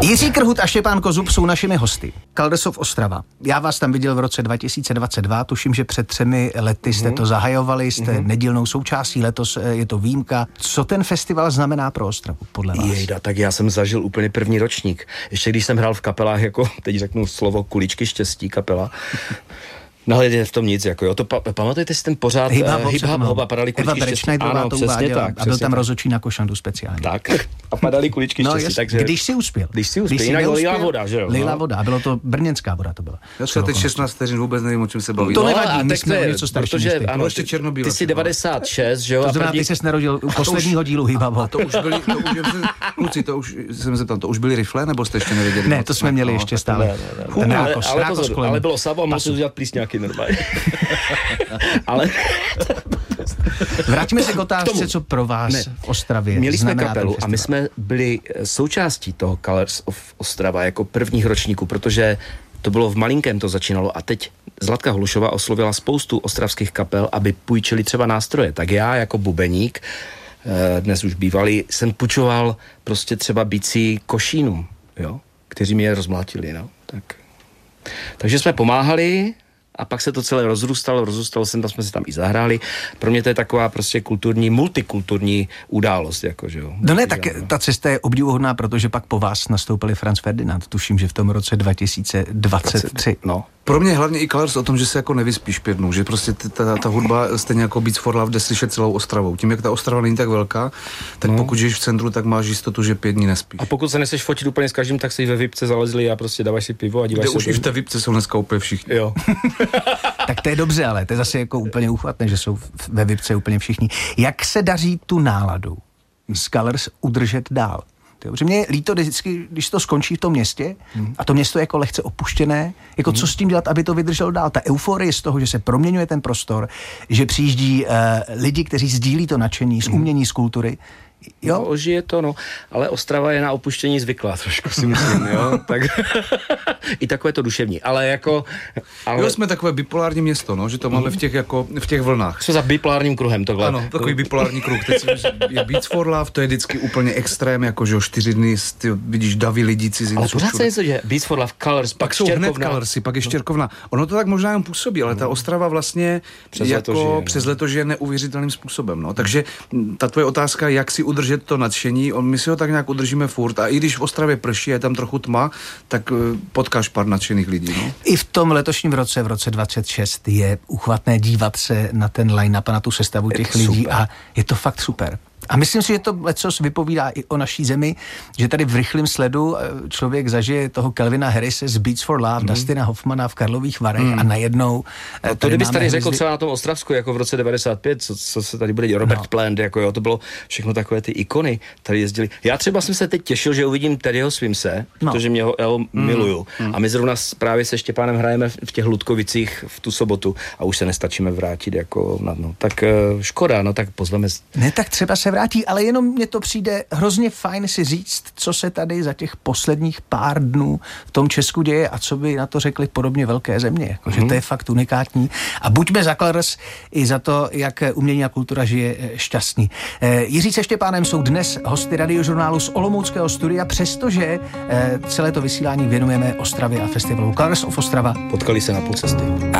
Jiří Krhut a Štěpán Kozub jsou našimi hosty. Colors of Ostrava. Já vás tam viděl v roce 2022, tuším, že před 3 lety jste to zahajovali, jste nedílnou součástí, letos je to výjimka. Co ten festival znamená pro Ostravu, podle vás? Jejda, tak já jsem zažil úplně první ročník. Ještě když jsem hrál v kapelách, jako teď řeknu slovo Kuličky štěstí kapela. No ale je v tom nic, jako jo, to pamatujete si ten pořád hip-hop a padaly kuličky štěstí. Ano, přesně tak. A byl tam rozhodčí na Košandu speciálně. Tak, a padaly kuličky štěstí. Takže... Když si uspěl. Jinak lila voda, že jo? Lila voda, a bylo to brněnská voda, to byla. Já teď 16 vteřin vůbec nevím, o čem se baví. To nevadí, my jsme něco starší. Protože ano, ještě Černobíl. Ty jsi 96, že jo? To znamená, ty ses narodil u posledního dílu hip-hop. To už byli, kluci, to už jsem zeptal, to už byli rifle, nebo jste ještě nevěděli? Ne, to jsme měli ještě stále. Ale bylo Savo a mohl si udělat plísňáky normálně. Ale... Vraťme se k otázce, co pro vás v Ostravě měli jsme znamená kapelu a my jsme byli součástí toho Colors of Ostrava jako prvních ročníků, protože to bylo v malinkém, to začínalo a teď Zlatka Hlušová oslovila spoustu ostravských kapel, aby půjčili třeba nástroje. Tak já jako bubeník, dnes už bývalý, jsem půjčoval prostě třeba bicí Košínům, jo, kteří mě rozmlátili, no. Takže jsme pomáhali. A pak se to celé rozrůstalo jsem, tam jsme si tam i zahráli. Pro mě to je taková prostě multikulturní událost, jako, že jo. No ne, tak ta cesta je obdivuhodná, protože pak po vás nastoupili Franz Ferdinand, tuším, že v tom roce 2023. No. Pro mě hlavně i Colors o tom, že se jako nevyspíš 5 dnů, že prostě ta hudba stejně jako Beats for Love jde slyšet celou Ostravou. Tím, jak ta Ostrava není tak velká, tak pokud žiješ v centru, tak máš jistotu, že 5 dní nespíš. A pokud se neseš fotit úplně s každým, tak si ve VIPce zalezli a prostě dáváš si pivo a díváš se. Už i v té VIPce jsou dneska úplně všichni. Jo. Tak to je dobře, ale to je zase jako úplně uchvatné, že jsou ve VIPce úplně všichni. Jak se daří tu náladu z Colors udržet dál? Protože mě je líto vždycky, když to skončí v tom městě a to město je jako lehce opuštěné, jako co s tím dělat, aby to vydrželo dál. Ta euforie z toho, že se proměňuje ten prostor, že přijíždí lidi, kteří sdílí to nadšení z umění, z kultury. Jo? No, ožije to, no. Ale Ostrava je na opuštění zvyklá trošku, si myslím, jo. Tak i takové to duševní, ale jako... Jo, jsme takové bipolární město, no, že to máme v těch vlnách. Co za bipolárním kruhem tohle? Ano, takový bipolární kruh. Teď je Beats for Love, to je vždycky úplně extrém, jako že 4 dny vidíš davy lidí cizinцů. Ale pořád se něco, že Beats for Love, Colors, pak jsou Štěrkovna. hned Colorsy, pak je Štěrkovna. Ono to tak možná jen působí, ale ta Ostrava vlastně přes leto žije neuvěřitelným způsobem, no. Takže ta tvoje otázka, jak si udržet to nadšení, my si ho tak nějak udržíme furt a i když v Ostravě prší, je tam trochu tma, tak potkáš pár nadšených lidí. No? I v tom letošním roce, v roce 26, je uchvatné dívat se na ten line-up a na tu sestavu těch lidí super. A je to fakt super. A myslím si, že to lecos vypovídá i o naší zemi, že tady v rychlém sledu člověk zažije toho Calvina Harrise z Beats for Love, Dustina Hoffmana v Karlových Varech a najednou... No to kdybys tady řekl třeba na tom Ostravsku, jako v roce 95, co se tady bude dělat, Robert Plant, jako jo, to bylo všechno takové ty ikony, tady jezdili. Já třeba jsem se teď těšil, že uvidím Teddyho Swimse, protože mě ho miluju. A my zrovna právě se Štěpánem hrajeme v těch Ludkovicích v tu sobotu a už se nestačíme vrátit jako na dno. Tak škoda, no tak pozveme... Ne, tak třeba se vrátí, ale jenom mně to přijde hrozně fajn si říct, co se tady za těch posledních pár dnů v tom Česku děje a co by na to řekli podobně velké země. Jako, že to je fakt unikátní. A buďme za Colors i za to, jak umění a kultura žije šťastný. Jiří se Štěpánem jsou dnes hosty Radiožurnálu z olomouckého studia, přestože celé to vysílání věnujeme Ostravě a festivalu Colors of Ostrava. Potkali se na půl cesty.